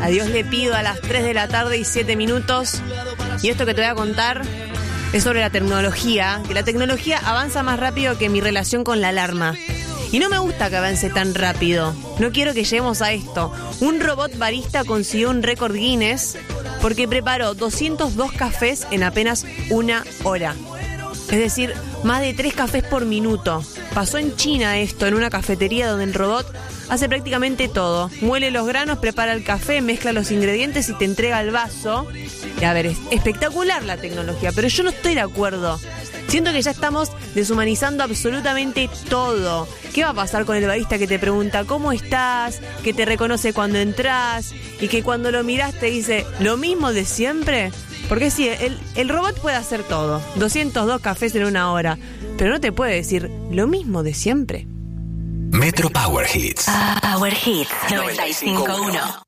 A Dios le pido a las 3 de la tarde y 7 minutos. Y esto que te voy a contar es sobre la tecnología, que la tecnología avanza más rápido que mi relación con la alarma. Y no me gusta que avance tan rápido. No quiero que lleguemos a esto. Un robot barista consiguió un récord Guinness porque preparó 202 cafés en apenas 1 hora. Es decir, más de 3 cafés por minuto. Pasó en China esto, en una cafetería donde el robot hace prácticamente todo. Muele los granos, prepara el café, mezcla los ingredientes y te entrega el vaso. Y a ver, es espectacular la tecnología, pero yo no estoy de acuerdo. Siento que ya estamos deshumanizando absolutamente todo. ¿Qué va a pasar con el barista que te pregunta cómo estás, que te reconoce cuando entras y que cuando lo mirás te dice lo mismo de siempre? Porque sí, el robot puede hacer todo, 202 cafés en 1 hora, pero no te puede decir lo mismo de siempre. Metro Power Hits. Power Hits 95.1.